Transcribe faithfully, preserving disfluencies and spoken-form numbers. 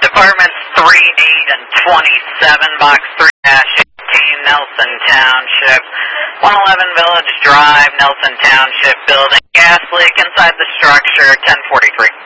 Departments three, eight, and twenty-seven, Box three dash eighteen, Nelson Township, one eleven Village Drive, Nelson Township Building. Gas leak inside the structure, ten forty-three.